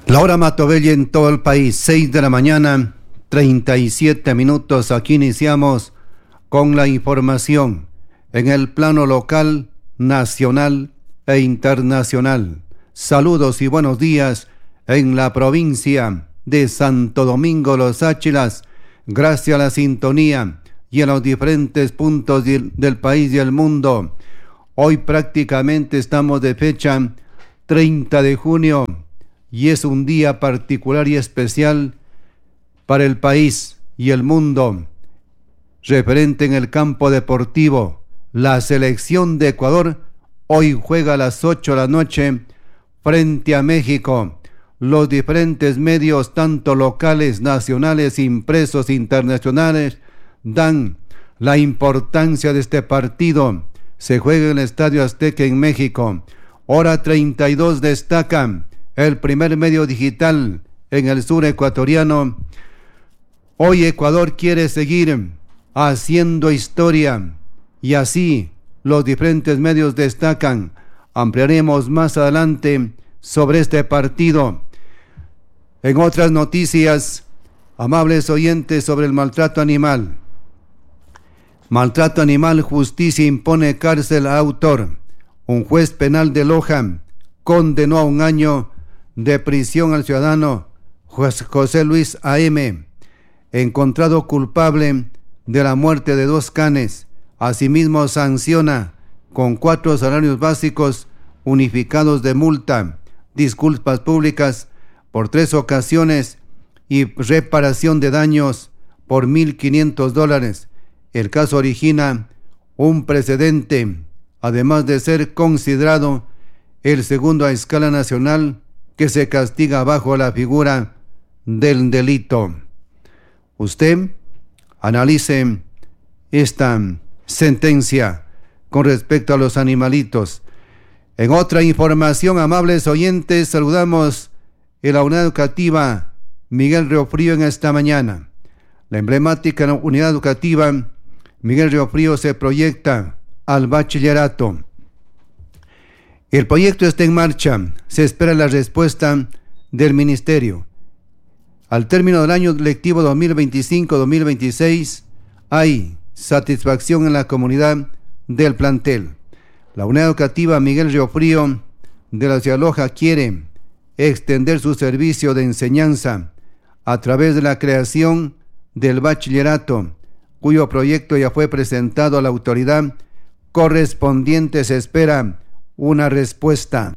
La hora Matobelli en todo el país, 6 de la mañana, 37 minutos. Aquí iniciamos con la información en el plano local, nacional e internacional. Saludos y buenos días en la provincia de Santo Domingo Los Áchilas. Gracias a la sintonía y en los diferentes puntos del país y el mundo. Hoy prácticamente estamos de fecha 30 de junio. Y es un día particular y especial para el país y el mundo. Referente en el campo deportivo, la selección de Ecuador hoy juega a las 8 de la noche frente a México. Los diferentes medios, tanto locales, nacionales, impresos, internacionales, dan la importancia de este partido. Se juega en el Estadio Azteca en México. Hora 32 destacan el primer medio digital en el sur ecuatoriano. Hoy Ecuador quiere seguir haciendo historia y así los diferentes medios destacan. Ampliaremos más adelante sobre este partido. En otras noticias, amables oyentes, sobre el maltrato animal. Maltrato animal, justicia impone cárcel a autor. Un juez penal de Loja condenó a 1 año de prisión al ciudadano José Luis A.M., encontrado culpable de la muerte de 2 canes. Asimismo sanciona con 4 salarios básicos unificados de multa, disculpas públicas por 3 ocasiones y reparación de daños por $1,500. El caso origina un precedente, además de ser considerado el segundo a escala nacional que se castiga bajo la figura del delito. Usted analice esta sentencia con respecto a los animalitos. En otra información, amables oyentes, saludamos en la unidad educativa Miguel Riofrío en esta mañana. La emblemática unidad educativa Miguel Riofrío se proyecta al bachillerato. El proyecto está en marcha, se espera la respuesta del ministerio. Al término del año lectivo 2025-2026 hay satisfacción en la comunidad del plantel. La unidad educativa Miguel Riofrío de la ciudad de Loja quiere extender su servicio de enseñanza a través de la creación del bachillerato, cuyo proyecto ya fue presentado a la autoridad correspondiente. Se espera una respuesta.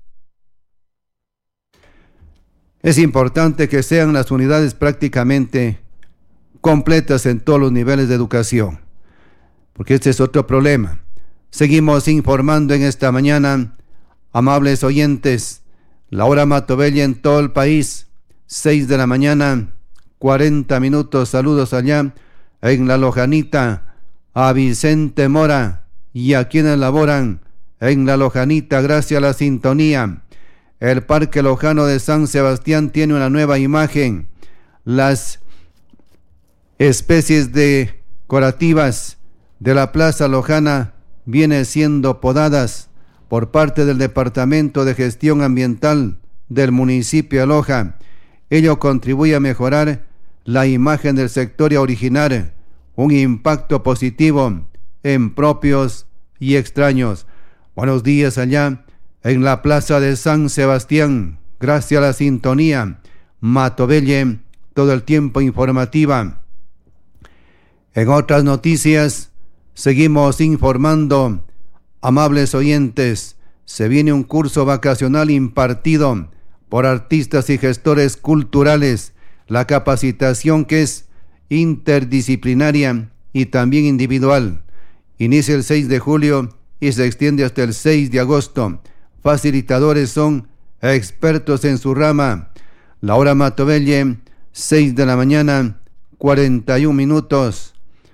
Es importante que sean las unidades prácticamente completas en todos los niveles de educación, porque este es otro problema. Seguimos informando en esta mañana, amables oyentes, la hora Matobelli en todo el país, 6 de la mañana, 40 minutos. Saludos allá en La Lojanita, a Vicente Mora y a quienes laboran en La Lojanita, gracias a la sintonía. El Parque Lojano de San Sebastián tiene una nueva imagen. Las especies decorativas de la Plaza Lojana vienen siendo podadas por parte del Departamento de Gestión Ambiental del municipio de Loja. Ello contribuye a mejorar la imagen del sector y a originar un impacto positivo en propios y extraños. Buenos días allá en la Plaza de San Sebastián. Gracias a la sintonía. Matobelli, todo el tiempo informativa. En otras noticias, seguimos informando, amables oyentes. Se viene un curso vacacional impartido por artistas y gestores culturales. La capacitación, que es interdisciplinaria y también individual, inicia el 6 de julio y se extiende hasta el 6 de agosto. Facilitadores son expertos en su rama. La hora Matobelli, 6 de la mañana, 41 minutos.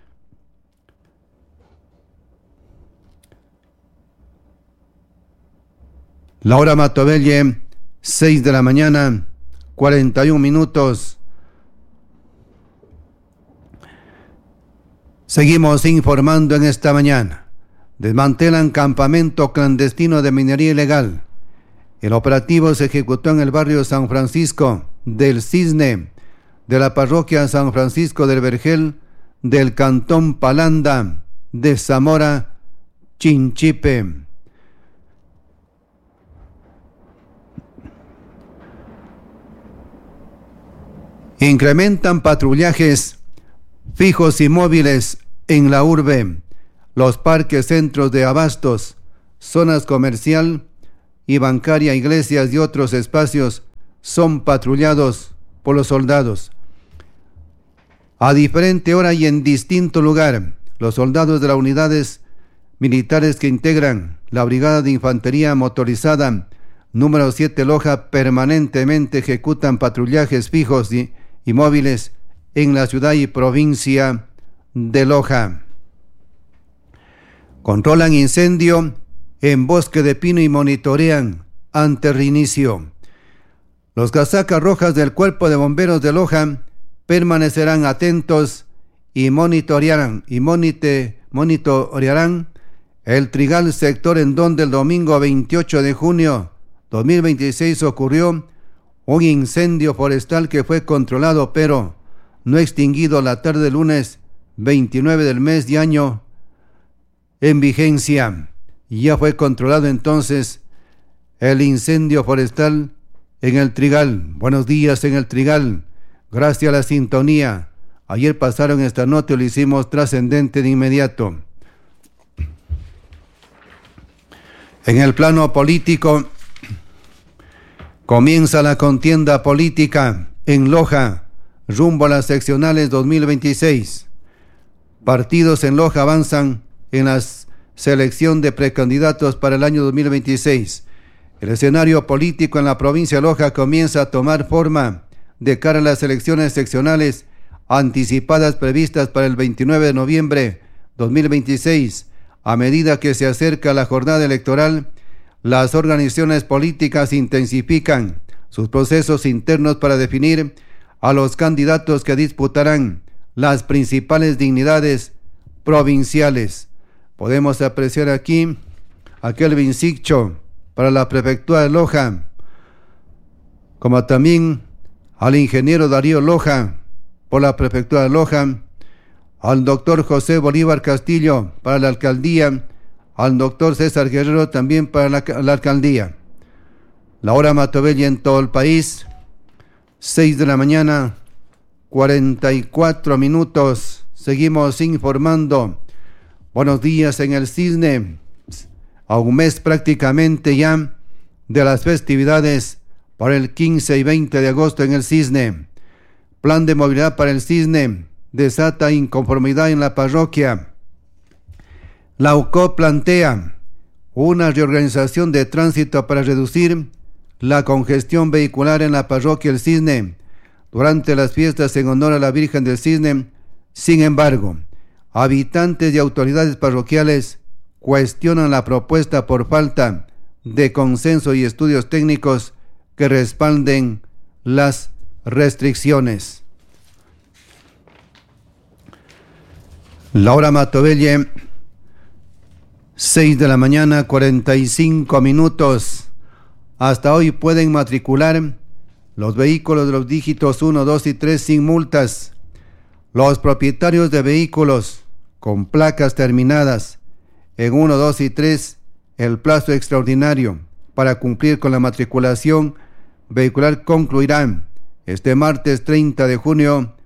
La hora Matobelli, 6 de la mañana, 41 minutos. Seguimos informando en esta mañana. Desmantelan campamento clandestino de minería ilegal. El operativo se ejecutó en el barrio San Francisco del Cisne, de la parroquia San Francisco del Vergel, del cantón Palanda, de Zamora, Chinchipe. Incrementan patrullajes fijos y móviles en la urbe, los parques, centros de abastos, zonas comercial y bancaria, iglesias y otros espacios son patrullados por los soldados. A diferente hora y en distinto lugar, los soldados de las unidades militares que integran la Brigada de Infantería Motorizada número 7 Loja permanentemente ejecutan patrullajes fijos y móviles en la ciudad y provincia de Loja. Controlan incendio en Bosque de Pino y monitorean ante reinicio. Los casacas rojas del Cuerpo de Bomberos de Loja permanecerán atentos y monitorearán el Trigal, sector en donde el domingo 28 de junio 2026 ocurrió un incendio forestal que fue controlado pero no extinguido la tarde del lunes 29 del mes de año en vigencia. Ya fue controlado entonces el incendio forestal en el Trigal. Buenos días en el Trigal. Gracias a la sintonía. Ayer pasaron esta nota y lo hicimos trascendente de inmediato. En el plano político, comienza la contienda política en Loja, rumbo a las seccionales 2026. Partidos en Loja avanzan en la selección de precandidatos para el año 2026. El escenario político en la provincia de Loja comienza a tomar forma de cara a las elecciones seccionales anticipadas previstas para el 29 de noviembre 2026. A medida que se acerca la jornada electoral, las organizaciones políticas intensifican sus procesos internos para definir a los candidatos que disputarán las principales dignidades provinciales. Podemos apreciar aquí a Kelvin Siccho para la prefectura de Loja, como también al ingeniero Darío Loja por la prefectura de Loja, al doctor José Bolívar Castillo para la alcaldía, al doctor César Guerrero también para la alcaldía. La hora Matobella en todo el país, 6 de la mañana, 44 minutos. Seguimos informando. Buenos días en el Cisne, a un mes prácticamente ya de las festividades para el 15 y 20 de agosto en el Cisne. Plan de movilidad para el Cisne desata inconformidad en la parroquia. La UCO plantea una reorganización de tránsito para reducir la congestión vehicular en la parroquia El Cisne durante las fiestas en honor a la Virgen del Cisne. Sin embargo, habitantes y autoridades parroquiales cuestionan la propuesta por falta de consenso y estudios técnicos que respalden las restricciones. Laura Matobelle, 6 de la mañana, 45 minutos. Hasta hoy pueden matricular los vehículos de los dígitos 1, 2 y 3 sin multas. Los propietarios de vehículos con placas terminadas en 1, 2 y 3, el plazo extraordinario para cumplir con la matriculación vehicular concluirá este martes 30 de junio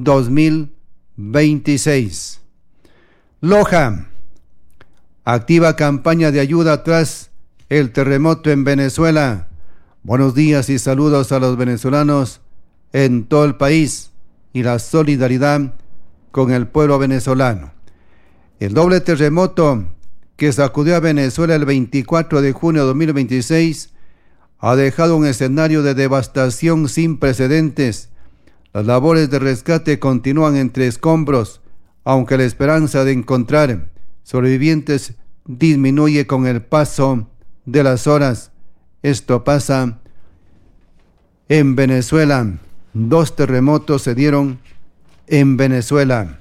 2026. Loja activa campaña de ayuda tras el terremoto en Venezuela. Buenos días y saludos a los venezolanos en todo el país y la solidaridad con el pueblo venezolano. El doble terremoto que sacudió a Venezuela el 24 de junio de 2026 ha dejado un escenario de devastación sin precedentes. Las labores de rescate continúan entre escombros, aunque la esperanza de encontrar sobrevivientes disminuye con el paso de las horas. Esto pasa en Venezuela. 2 terremotos se dieron en Venezuela.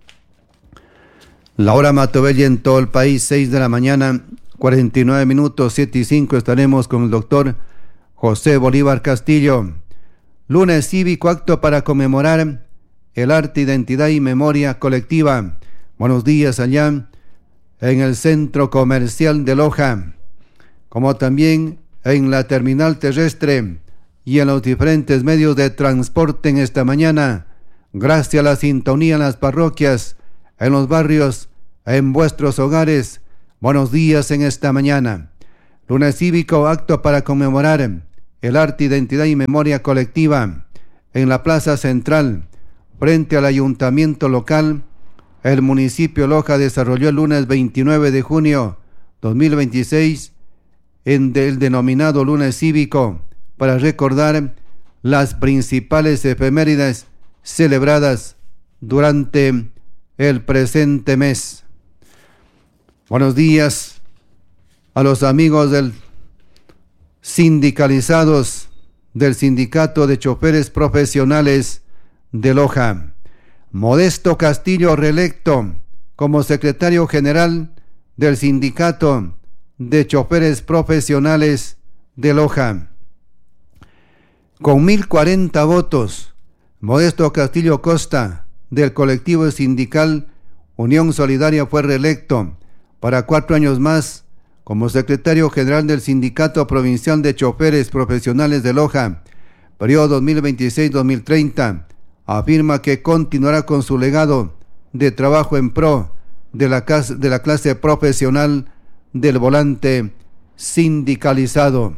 La hora Matobella en todo el país, 6 de la mañana, 49 minutos, 7 y 5. Estaremos con el doctor José Bolívar Castillo. Lunes cívico, acto para conmemorar el arte, identidad y memoria colectiva. Buenos días allá en el centro comercial de Loja, como también en la terminal terrestre y en los diferentes medios de transporte en esta mañana. Gracias a la sintonía en las parroquias, en los barrios, en vuestros hogares. Buenos días en esta mañana. Lunes cívico, acto para conmemorar el arte, identidad y memoria colectiva en la Plaza Central, frente al ayuntamiento local. El municipio Loja desarrolló el lunes 29 de junio 2026 en el denominado lunes cívico para recordar las principales efemérides celebradas durante el presente mes. Buenos días a los amigos del sindicalizados del Sindicato de Choferes Profesionales de Loja. Modesto Castillo, reelecto como secretario general del Sindicato de Choferes Profesionales de Loja. Con 1040 votos, Modesto Castillo Costa, del colectivo sindical Unión Solidaria, fue reelecto para 4 años más como secretario general del Sindicato Provincial de Choferes Profesionales de Loja, periodo 2026-2030. Afirma que continuará con su legado de trabajo en pro de la clase profesional del volante sindicalizado.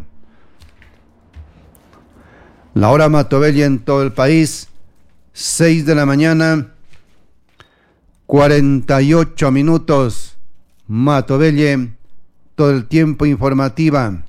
La hora Matobelle en todo el país, 6 de la mañana, 48 minutos. Matobelle, todo el tiempo informativa.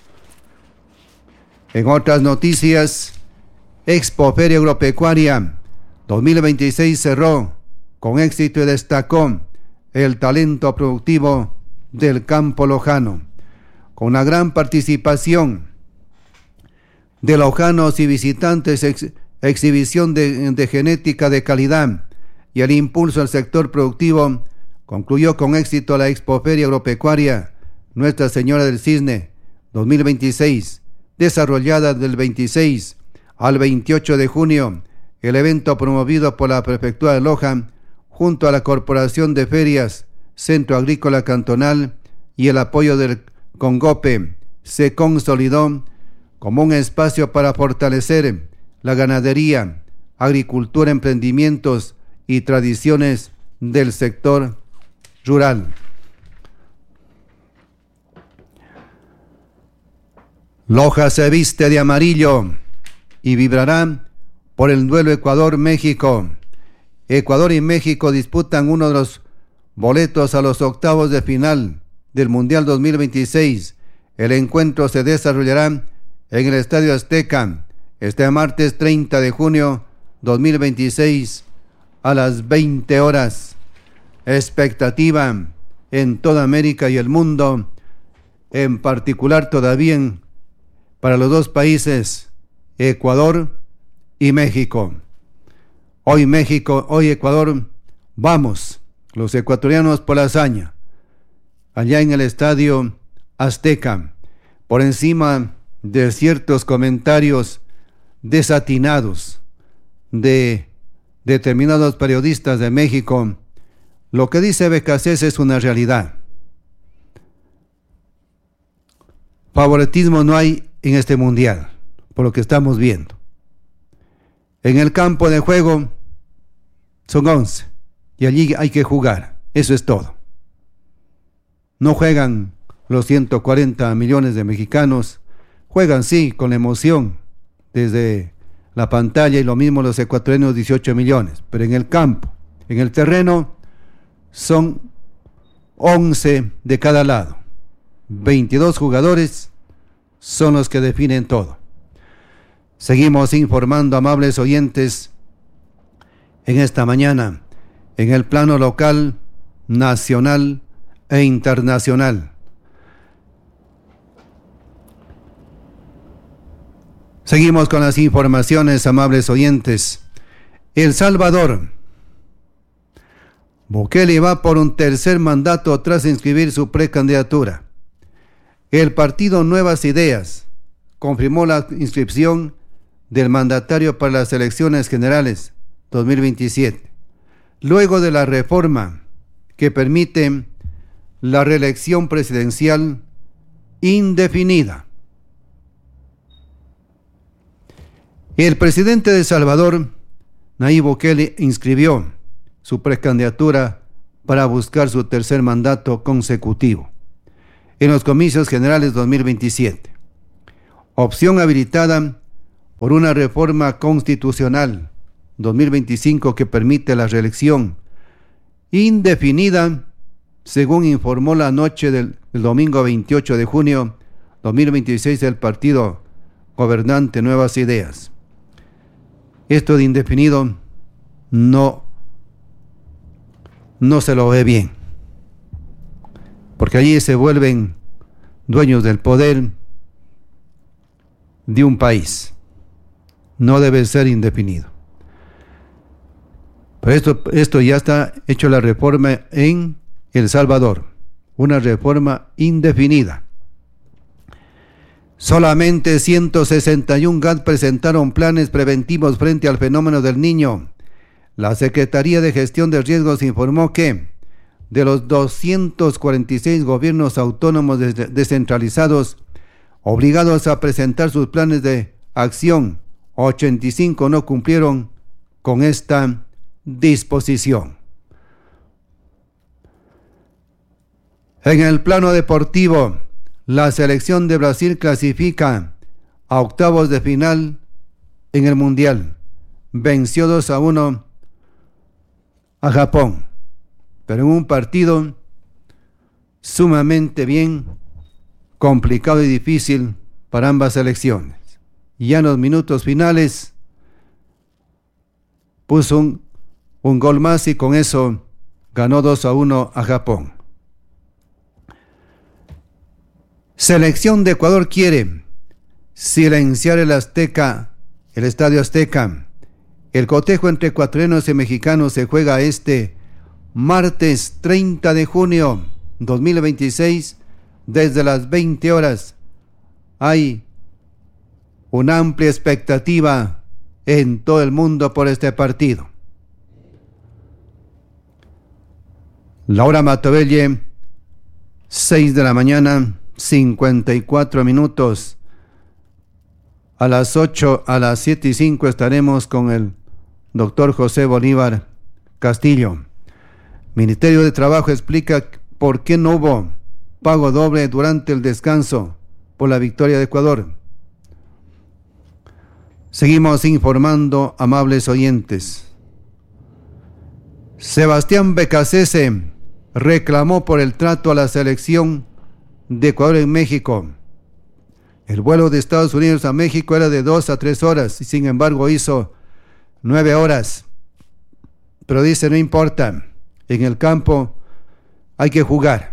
En otras noticias, Expo Feria Agropecuaria 2026 cerró con éxito y destacó el talento productivo del campo lojano, con una gran participación de lojanos y visitantes, exhibición de genética de calidad y el impulso al sector productivo. Concluyó con éxito la Expo Feria Agropecuaria Nuestra Señora del Cisne 2026, desarrollada del 26 al 28 de junio. El evento, promovido por la Prefectura de Loja junto a la Corporación de Ferias, Centro Agrícola Cantonal y el apoyo del CONGOPE, se consolidó como un espacio para fortalecer la ganadería, agricultura, emprendimientos y tradiciones del sector rural. Loja se viste de amarillo y vibrará por el duelo Ecuador-México. Ecuador y México disputan uno de los boletos a los octavos de final del Mundial 2026. El encuentro se desarrollará en el Estadio Azteca este martes 30 de junio 2026 a las 20 horas. Expectativa en toda América y el mundo, en particular todavía para los dos países, Ecuador y México. Hoy México, hoy Ecuador, vamos, los ecuatorianos por la hazaña, allá en el Estadio Azteca, por encima de ciertos comentarios desatinados de determinados periodistas de México. Lo que dice Becasés es una realidad. Favoritismo no hay en este mundial, por lo que estamos viendo. En el campo de juego son 11 y allí hay que jugar, eso es todo. No juegan los 140 millones de mexicanos, juegan sí con emoción desde la pantalla, y lo mismo los ecuatorianos, 18 millones, pero en el campo, en el terreno, son 11 de cada lado. 22 jugadores son los que definen todo. Seguimos informando, amables oyentes, en esta mañana, en el plano local, nacional e internacional. Seguimos con las informaciones, amables oyentes. El Salvador. Bukele va por un tercer mandato tras inscribir su precandidatura. El partido Nuevas Ideas, confirmó la inscripción del mandatario para las elecciones generales 2027, luego de la reforma que permite la reelección presidencial indefinida. El presidente de El Salvador, Nayib Bukele, inscribió su precandidatura para buscar su tercer mandato consecutivo en los comicios generales 2027, opción habilitada por una reforma constitucional 2025 que permite la reelección indefinida, según informó la noche del domingo 28 de junio 2026 el partido gobernante Nuevas Ideas. Esto de indefinido no se lo ve bien, porque allí se vuelven dueños del poder de un país. No debe ser indefinido. Pero esto ya está hecho la reforma en El Salvador, una reforma indefinida. Solamente 161 GAT presentaron planes preventivos frente al fenómeno del Niño. La Secretaría de Gestión de Riesgos informó que de los 246 gobiernos autónomos descentralizados obligados a presentar sus planes de acción, 85 no cumplieron con esta disposición. En el plano deportivo, la selección de Brasil clasifica a octavos de final en el Mundial. Venció 2-1 a Japón, pero en un partido sumamente bien complicado y difícil para ambas selecciones. Y ya en los minutos finales puso un gol más y con eso ganó 2-1 a Japón. Selección de Ecuador quiere silenciar el Estadio Azteca. El cotejo entre ecuatorianos y mexicanos se juega este martes 30 de junio 2026 desde las 20 horas. Hay una amplia expectativa en todo el mundo por este partido. Laura Matovelle, 6 de la mañana, 54 minutos. A las 8, a las 7:05 estaremos con el doctor José Bolívar Castillo. Ministerio de Trabajo explica por qué no hubo pago doble durante el descanso por la victoria de Ecuador. Seguimos informando, amables oyentes. Sebastián Becasese reclamó por el trato a la selección de Ecuador en México. El vuelo de Estados Unidos a México era de 2 a 3 horas y sin embargo hizo 9 horas. Pero dice, no importa, en el campo hay que jugar.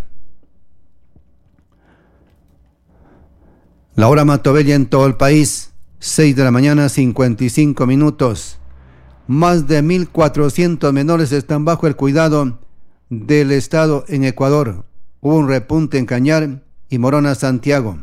Laura Matovelle en todo el país, 6 de la mañana, 55 minutos. Más de 1,400 menores están bajo el cuidado del Estado en Ecuador. Hubo un repunte en Cañar y Morona, Santiago.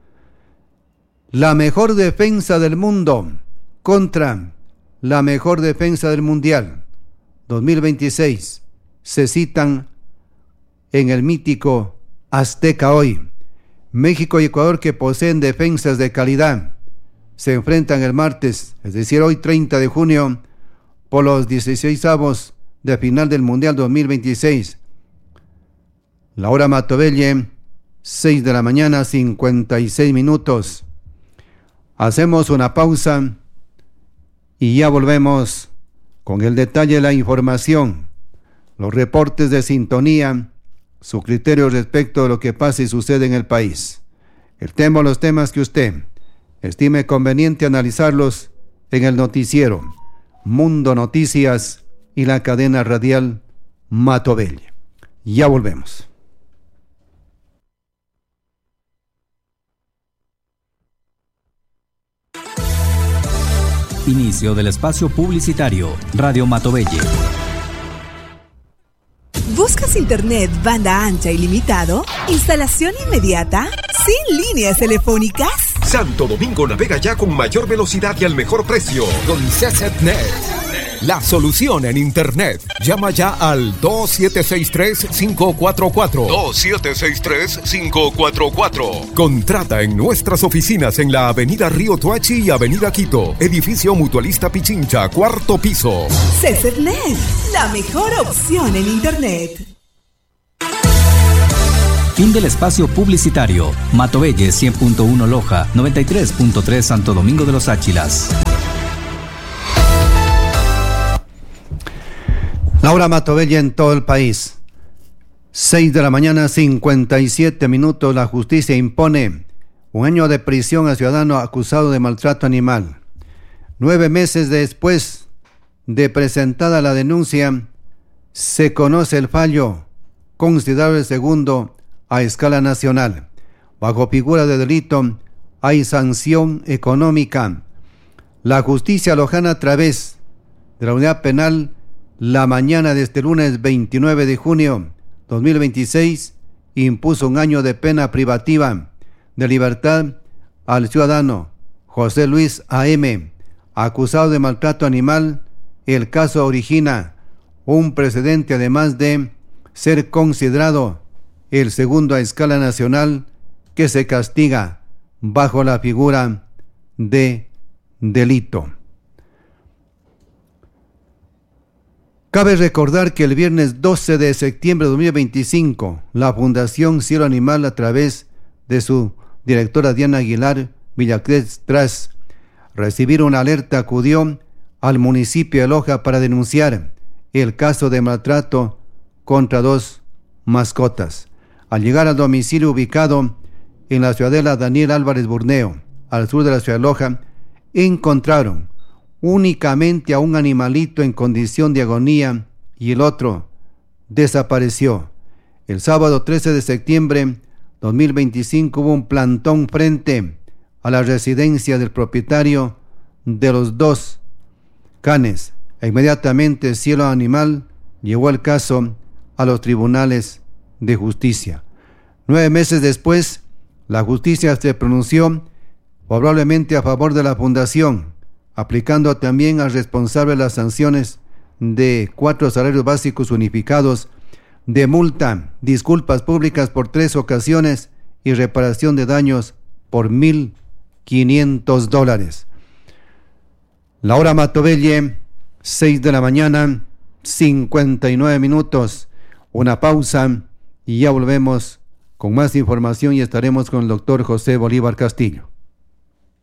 La mejor defensa del mundo contra la mejor defensa del Mundial 2026 se citan en el mítico Azteca hoy. México y Ecuador, que poseen defensas de calidad, se enfrentan el martes, es decir, hoy 30 de junio, por los 16avos de final del Mundial 2026. Laura Matovelle, 6 de la mañana, 56 minutos. Hacemos una pausa y ya volvemos con el detalle de la información, los reportes de sintonía, su criterio respecto de lo que pasa y sucede en el país. Los temas que usted estime conveniente analizarlos en el noticiero Mundo Noticias y la cadena radial Matovelle. Ya volvemos. Inicio del espacio publicitario. Radio Matovelle. ¿Buscas internet banda ancha ilimitado? ¿Instalación inmediata? ¿Sin líneas telefónicas? Santo Domingo navega ya con mayor velocidad y al mejor precio. Con CCTNet. La solución en Internet. Llama ya al 2763-544. 2763-544. Contrata en nuestras oficinas en la Avenida Río Toachi y Avenida Quito. Edificio Mutualista Pichincha, 4º piso. CCTNet, la mejor opción en Internet. Fin del espacio publicitario. Matovelle 100.1 Loja, 93.3 Santo Domingo de los Áchilas. Laura Matovelle en todo el país. 6 de la mañana, 57 minutos. La justicia impone 1 año de prisión a ciudadano acusado de maltrato animal. 9 meses después de presentada la denuncia, se conoce el fallo considerable segundo a escala nacional. Bajo figura de delito hay sanción económica. La justicia lojana, a través de la unidad penal, la mañana de este lunes 29 de junio 2026, impuso 1 año de pena privativa de libertad al ciudadano José Luis A.M., acusado de maltrato animal. El caso origina un precedente, además de ser considerado el segundo a escala nacional que se castiga bajo la figura de delito. Cabe recordar que el viernes 12 de septiembre de 2025, la Fundación Cielo Animal, a través de su directora Diana Aguilar Villacrés, tras recibir una alerta, acudió al municipio de Loja para denunciar el caso de maltrato contra 2 mascotas. Al llegar al domicilio ubicado en la ciudadela Daniel Álvarez Burneo, al sur de la ciudad de Loja, encontraron únicamente a un animalito en condición de agonía y el otro desapareció. El sábado 13 de septiembre 2025 hubo un plantón frente a la residencia del propietario de los 2 canes. Inmediatamente Cielo Animal llevó el caso a los tribunales de justicia. 9 meses después, la justicia se pronunció favorablemente a favor de la fundación, aplicando también al responsable las sanciones de 4 salarios básicos unificados, de multa, disculpas públicas por 3 ocasiones y reparación de daños por $1,500. Laura Matovelle, 6 de la mañana, 59 minutos. Una pausa y ya volvemos con más información y estaremos con el doctor José Bolívar Castillo.